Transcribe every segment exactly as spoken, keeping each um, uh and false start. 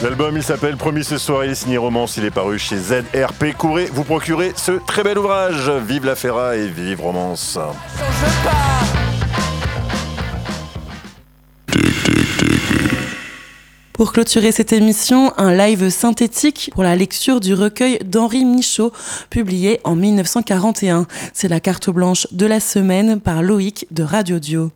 L'album, il s'appelle Promis ce soir, il est signé Romance, il est paru chez Z R P. Courez, vous procurez ce très bel ouvrage. Vive la Ferra et vive Romance. Pour clôturer cette émission, un live synthétique pour la lecture du recueil d'Henri Michaud, publié en dix-neuf cent quarante et un. C'est la carte blanche de la semaine par Loïc de Radio Dio.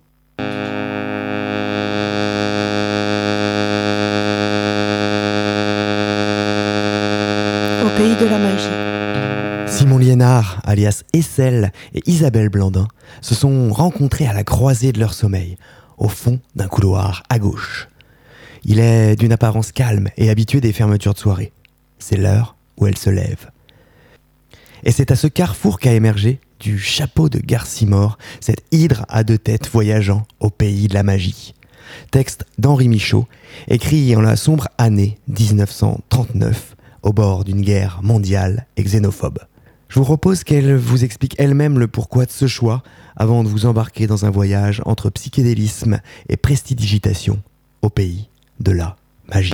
Au pays de la magie. Simon Liénard, alias Essel, et Isabelle Blandin se sont rencontrés à la croisée de leur sommeil, au fond d'un couloir à gauche. Il est d'une apparence calme et habitué des fermetures de soirée. C'est l'heure où elle se lève. Et c'est à ce carrefour qu'a émergé, du chapeau de Garcimore, cette hydre à deux têtes voyageant au pays de la magie. Texte d'Henri Michaud, écrit en la sombre année dix-neuf cent trente-neuf, au bord d'une guerre mondiale et xénophobe. Je vous propose qu'elle vous explique elle-même le pourquoi de ce choix, avant de vous embarquer dans un voyage entre psychédélisme et prestidigitation au pays de la magie.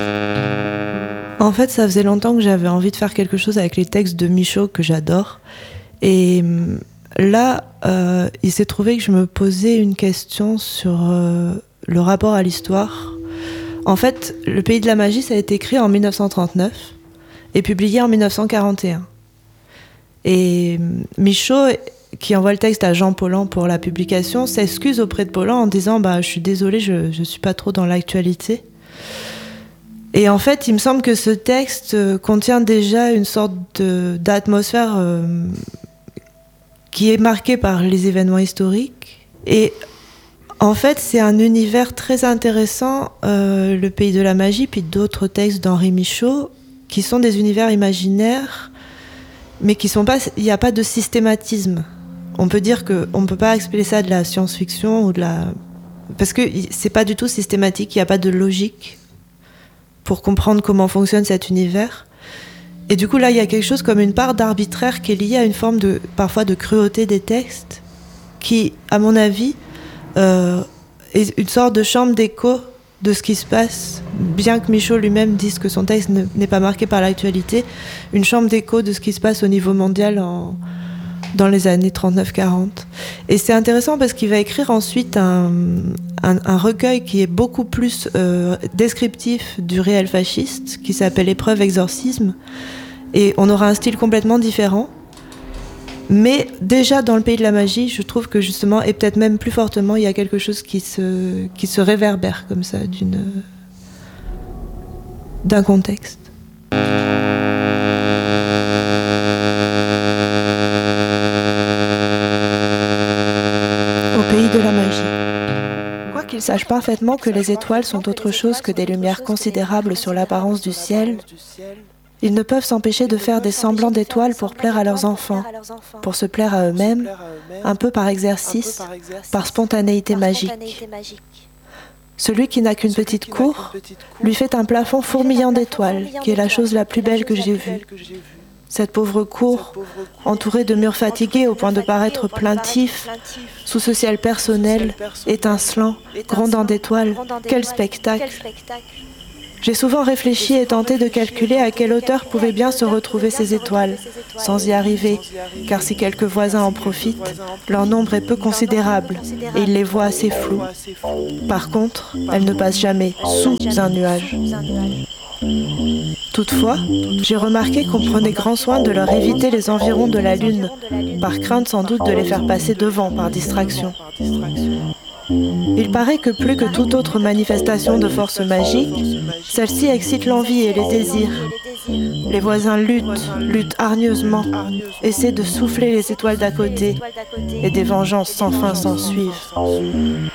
En fait, ça faisait longtemps que j'avais envie de faire quelque chose avec les textes de Michaud que j'adore. Et là, euh, il s'est trouvé que je me posais une question sur euh, le rapport à l'histoire. En fait, Le Pays de la Magie, ça a été écrit en dix-neuf cent trente-neuf et publié en dix-neuf cent quarante et un. Et Michaud, qui envoie le texte à Jean Paulhan pour la publication, s'excuse auprès de Paulhan en disant bah, « Je suis désolé, je ne suis pas trop dans l'actualité ». Et en fait, il me semble que ce texte contient déjà une sorte de, d'atmosphère euh, qui est marquée par les événements historiques. Et en fait, c'est un univers très intéressant, euh, Le Pays de la Magie, puis d'autres textes d'Henri Michaud, qui sont des univers imaginaires, mais qui sont pas, il n'y a pas de systématisme. On peut dire qu'on ne peut pas expliquer ça de la science-fiction ou de la... Parce que c'est pas du tout systématique, il n'y a pas de logique pour comprendre comment fonctionne cet univers. Et du coup, là, il y a quelque chose comme une part d'arbitraire qui est liée à une forme de, parfois, de cruauté des textes, qui, à mon avis, euh, est une sorte de chambre d'écho de ce qui se passe, bien que Michaud lui-même dise que son texte ne, n'est pas marqué par l'actualité, une chambre d'écho de ce qui se passe au niveau mondial en, dans les années trente-neuf quarante. Et c'est intéressant parce qu'il va écrire ensuite un, un, un recueil qui est beaucoup plus euh, descriptif du réel fasciste, qui s'appelle Épreuve Exorcisme, et on aura un style complètement différent. Mais déjà dans Le Pays de la Magie, je trouve que justement, et peut-être même plus fortement, il y a quelque chose qui se, qui se réverbère comme ça d'une, d'un contexte. Au Pays de la Magie. Quoiqu'il sache parfaitement que les étoiles sont autre chose que des lumières considérables sur l'apparence du ciel, ils ne peuvent s'empêcher de faire des semblants d'étoiles pour plaire à leurs enfants, pour se plaire à eux-mêmes, un peu par exercice, par spontanéité magique. Celui qui n'a qu'une petite cour lui fait un plafond fourmillant d'étoiles, qui est la chose la plus belle que j'ai vue. Cette pauvre cour, entourée de murs fatigués au point de paraître plaintifs, sous ce ciel personnel, étincelant, grondant d'étoiles, quel spectacle! J'ai souvent réfléchi et tenté de calculer à quelle hauteur pouvaient bien se retrouver ces étoiles, sans y arriver, car si quelques voisins en profitent, leur nombre est peu considérable et ils les voient assez flous. Par contre, elles ne passent jamais sous un nuage. Toutefois, j'ai remarqué qu'on prenait grand soin de leur éviter les environs de la Lune, par crainte sans doute de les faire passer devant par distraction. Il paraît que plus que toute autre manifestation de force magique, celle-ci excite l'envie et les désirs. Les voisins luttent, luttent hargneusement, essaient de souffler les étoiles d'à côté, et des vengeances sans fin s'ensuivent.